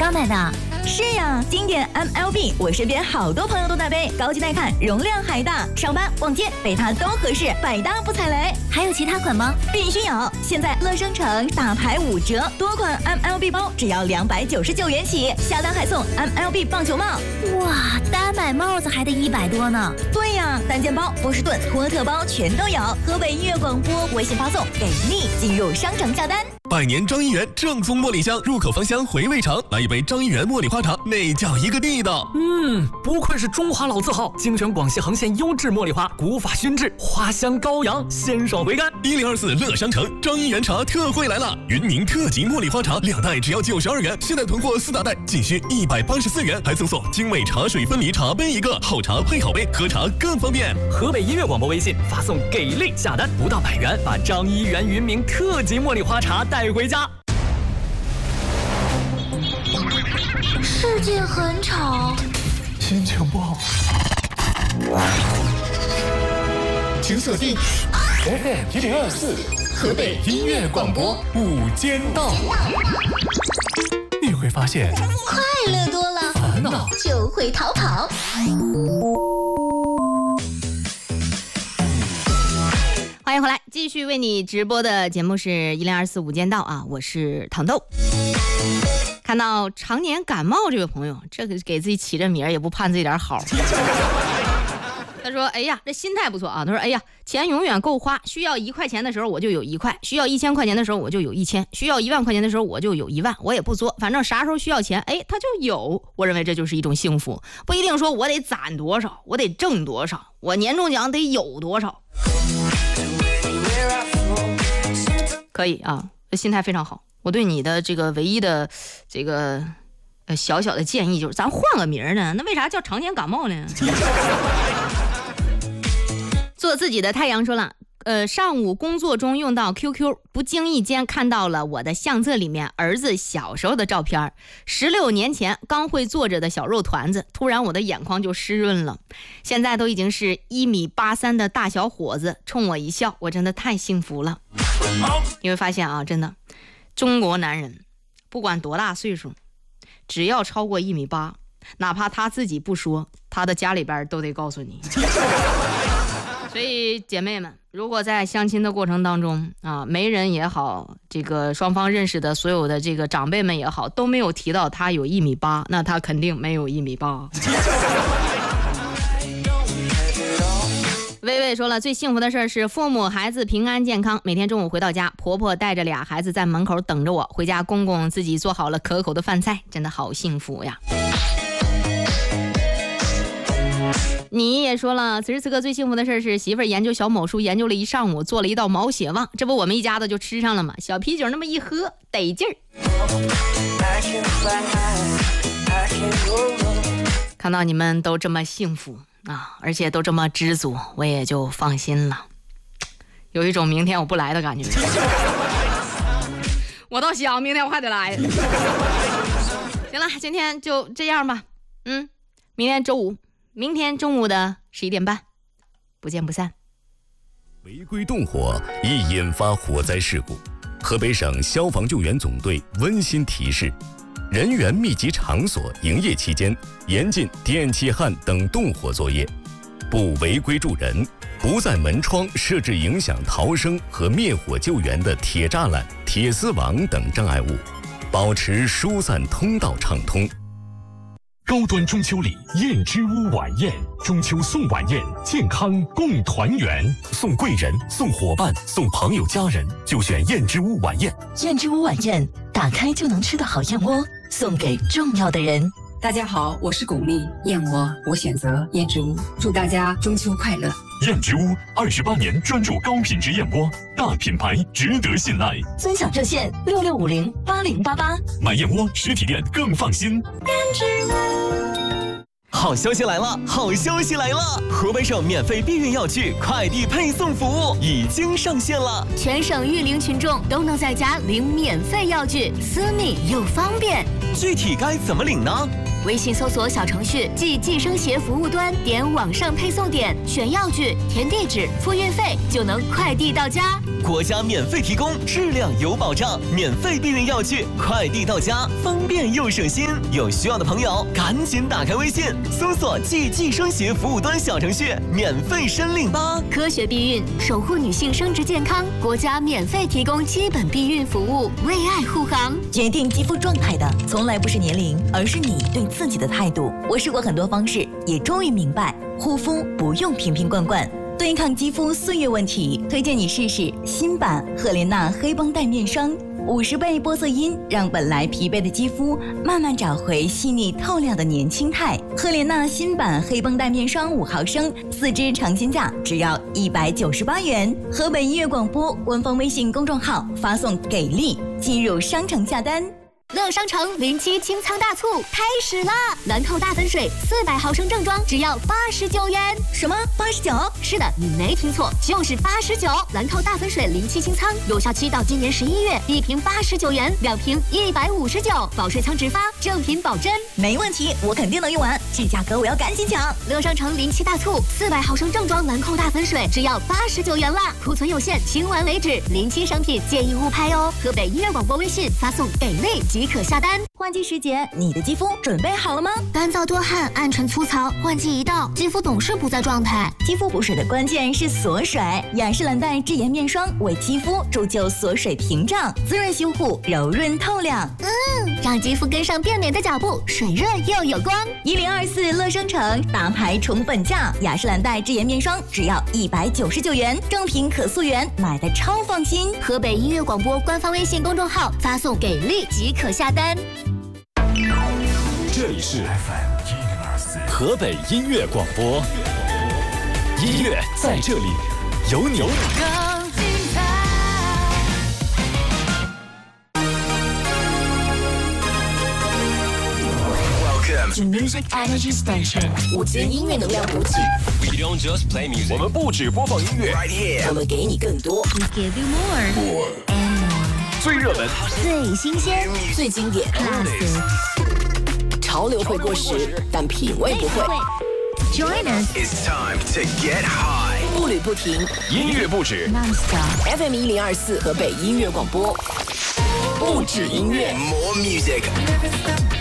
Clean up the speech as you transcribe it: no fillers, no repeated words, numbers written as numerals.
妈买的？ 是呀，经典 MLB， 我身边好多朋友都在背，高级耐看，容量还大，上班逛街背它都合适，百搭不踩雷。 还有其他款吗？ 必须有！现在乐商城大牌5折，多款 MLB 包只要299元起，下单还送 MLB 棒球帽。 哇，单买帽子还得100多呢。 对呀，单肩包、波士顿、托特包全都有。河北音乐广播微信发送给力，进入商城下单。 百年张一元正宗茉莉香，入口芳香，回味长。来一杯张一元茉莉花茶，那叫一个地道。 不愧是中华老字号，精选广西恒县优质茉莉花，古法熏制，花香高扬，鲜爽回甘。 1024乐商城张一元茶特惠来了，云宁特级茉莉花茶2袋只要92元，现在囤货4大袋仅需184元，还赠送精美茶水分离茶杯1个，好茶配好杯，喝茶更方便。 河北音乐广播微信发送给力下单，不到100元，把张一元云明特级茉莉花茶带回家。 世界很吵， 心情不好，请锁定 FM1024河北音乐广播午间道，你会发现快乐多了， 烦恼就会逃跑。 欢迎回来，继续为你直播的节目是1024午间道啊，我是糖豆。看到常年感冒这位朋友，这个给自己起这名儿也不盼自己点好。他说：“哎呀，这心态不错啊。”他说：“哎呀，钱永远够花，需要1块钱的时候我就有1块，需要1000块钱的时候我就有1000，需要1万块钱的时候我就有1万，我也不作，反正啥时候需要钱，哎，他就有。我认为这就是一种幸福，不一定说我得攒多少，我得挣多少，我年终奖得有多少。”可以啊，心态非常好。我对你的这个唯一的这个小小的建议就是，咱换个名呢，那为啥叫常年感冒呢？做自己的太阳说了，上午工作中用到 QQ， 不经意间看到了我的相册里面儿子小时候的照片，16年前刚会坐着的小肉团子，突然我的眼眶就湿润了。现在都已经是1.83米的大小伙子，冲我一笑，我真的太幸福了。你会发现啊，真的，中国男人不管多大岁数，只要超过1.8米，哪怕他自己不说，他的家里边都得告诉你。所以姐妹们，如果在相亲的过程当中啊，媒人也好，这个双方认识的所有的这个长辈们也好，都没有提到他有1.8米，那他肯定没有1.8米。薇薇说了，最幸福的事是父母孩子平安健康，每天中午回到家，婆婆带着2孩子在门口等着我，回家公公自己做好了可口的饭菜，真的好幸福呀。你也说了，此时此刻最幸福的事是媳妇儿研究小某书研究了一上午，做了一道毛血旺，这不我们一家子就吃上了吗？小啤酒那么一喝得劲儿。看到你们都这么幸福啊，而且都这么知足，我也就放心了，有一种明天我不来的感觉。我倒想明天我还得来。行了，今天就这样吧，明天周五，明天中午的11点半，不见不散。 违规动火易引发火灾事故，河北省消防救援总队温馨提示：人员密集场所营业期间，严禁电气焊等动火作业，不违规助人，不在门窗设置影响逃生和灭火救援的铁栅栏、铁丝网等障碍物，保持疏散通道畅通。 高端中秋礼燕之屋晚宴，中秋送晚宴，健康共团圆，送贵人、送伙伴、送朋友家人，就选燕之屋晚宴。 燕之屋晚宴，打开就能吃的好燕窝，送给重要的人。 大家好，我是巩俐，燕窝我选择燕之屋，祝大家中秋快乐。 燕之屋28年专注高品质燕窝，大品牌值得信赖。 尊享热线66508088， 买燕窝实体店更放心。 燕之屋。 好消息来了！好消息来了！河北省免费避孕药具快递配送服务已经上线了， 全省育龄群众都能在家领免费药具，私密又方便。 具体该怎么领呢？ 微信搜索小程序即计生协服务端，点网上配送点，选药具，填地址，付运费，就能快递到家。 国家免费提供，质量有保障，免费避孕药具，快递到家，方便又省心。有需要的朋友赶紧打开微信，搜索即计生协服务端小程序，免费申领吧。 科学避孕，守护女性生殖健康，国家免费提供基本避孕服务，为爱护航。 决定肌肤状态的从来不是年龄，而是你对自己的态度。我试过很多方式，也终于明白，护肤不用瓶瓶罐罐。对抗肌肤岁月问题，推荐你试试新版赫莲娜黑绷带面霜，50倍玻色因，让本来疲惫的肌肤慢慢找回细腻透亮的年轻态。赫莲娜新版黑绷带面霜5毫升，4支尝鲜价只要198元。河北音乐广播官方微信公众号发送给力，进入商城下单。 乐商城07清仓大促开始啦！兰蔻大粉水400毫升正装只要89元。 什么89？ 是的，你没听错，就是89。兰蔻大粉水07清仓，有效期到今年11月，1瓶89元，2瓶159，保水仓直发，正品保真。 没问题，我肯定能用完，这价格我要赶紧抢。 乐商城07大促，400毫升正装兰蔻大粉水只要89元啦，库存有限，清完为止。07商品建议勿拍哦。河北音乐广播微信发送给力即可下单。 换季时节，你的肌肤准备好了吗？ 干燥多汗、暗沉粗糙，换季一到，肌肤总是不在状态。 肌肤补水的关键是锁水，雅诗兰黛智妍面霜为肌肤铸就锁水屏障，滋润修护，柔润透亮。 让肌肤跟上变美的脚步，水润又有光。 1024乐商城大牌宠粉价，雅诗兰黛智妍面霜只要199元，正品可溯源，买的超放心。 河北音乐广播官方微信公众号发送给力即可下单。 这里是 FM 104河北音乐广播，音乐在这里，有你。 更精彩。 To Music Energy Station 5节音乐能量补给。 We don't just play music， 我们不只播放音乐， Right here， 我们给你更多。 We give you more and more。 最热门、 最新鲜、 最经典。潮流会过时，但品味不会。 Join us。 It's time to get high。 步履不停， 音乐不止 Non-stop。 FM 1024河北音乐广播，不止音乐。 More music。